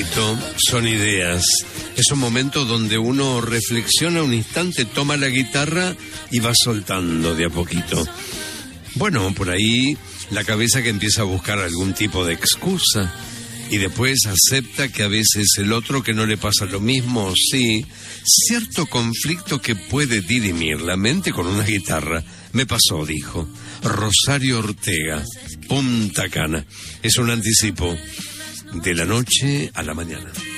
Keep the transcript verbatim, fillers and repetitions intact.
Son ideas. Es un momento donde uno reflexiona un instante, toma la guitarra y va soltando de a poquito. Bueno, por ahí la cabeza que empieza a buscar algún tipo de excusa y después acepta que a veces el otro que no le pasa lo mismo, sí, cierto conflicto que puede dirimir la mente con una guitarra. Me pasó, dijo Rosario Ortega, Punta Cana. Es un anticipo de la noche a la mañana.